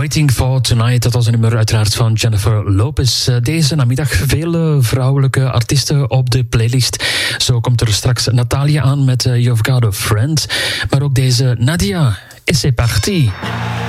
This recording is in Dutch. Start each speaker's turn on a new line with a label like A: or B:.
A: Waiting for Tonight, dat was een nummer uiteraard van Jennifer Lopez. Deze namiddag veel vrouwelijke artiesten op de playlist. Zo komt er straks Natalia aan met You've Got a Friend. Maar ook deze Nadia. Et c'est parti.